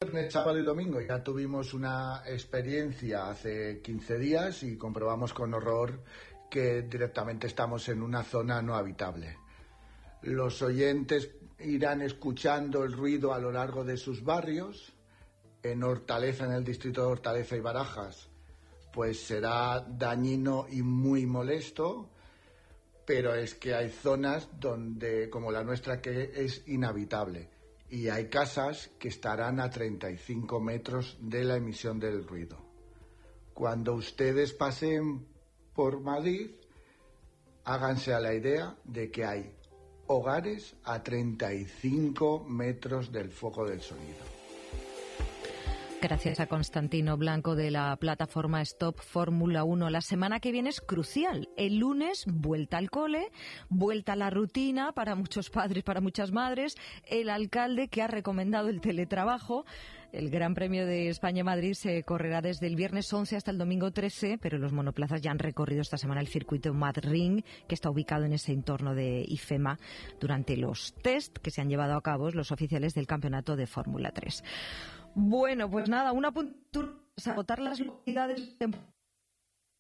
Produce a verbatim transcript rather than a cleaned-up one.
viernes, sábado y domingo. Ya tuvimos una experiencia hace quince días y comprobamos con horror que directamente estamos en una zona no habitable. Los oyentes irán escuchando el ruido a lo largo de sus barrios. En Hortaleza, en el distrito de Hortaleza y Barajas, pues será dañino y muy molesto, pero es que hay zonas donde, como la nuestra, que es inhabitable, y hay casas que estarán a treinta y cinco metros de la emisión del ruido. Cuando ustedes pasen por Madrid, háganse a la idea de que hay hogares a treinta y cinco metros del foco del sonido. Gracias a Constantino Blanco de la plataforma Stop Fórmula uno. La semana que viene es crucial. El lunes, vuelta al cole, vuelta a la rutina para muchos padres, para muchas madres. El alcalde que ha recomendado el teletrabajo. El Gran Premio de España-Madrid se correrá desde el viernes once hasta el domingo trece, pero los monoplazas ya han recorrido esta semana el circuito Madrid, que está ubicado en ese entorno de IFEMA, durante los test que se han llevado a cabo los oficiales del campeonato de Fórmula tres. Bueno, pues nada, una puntura, agotar las localidades